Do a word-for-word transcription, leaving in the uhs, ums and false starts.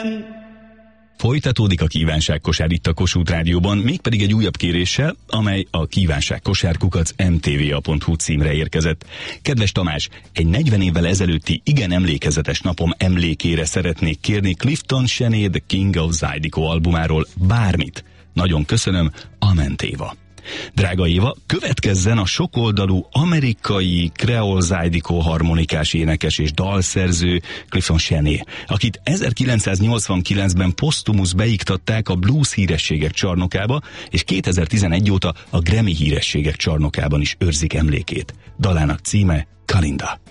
Folytatódik a kívánságkosár itt a Kossuth Rádióban, mégpedig egy újabb kéréssel, amely a kívánságkosárkukac em té vé á pont hú címre érkezett. Kedves Tamás, egy negyven évvel ezelőtti igen emlékezetes napom emlékére szeretnék kérni Clifton Chenier The King of Zydeco albumáról bármit. Nagyon köszönöm, Ament Éva. Drága Éva, következzen a sokoldalú amerikai kreol zydeco harmonikás énekes és dalszerző Clifton Chenier, akit ezerkilencszáznyolcvankilencben posztumusz beiktatták a blues hírességek csarnokába, és kétezer-tizenegy óta a Grammy hírességek csarnokában is őrzik emlékét. Dalának címe Kalinda.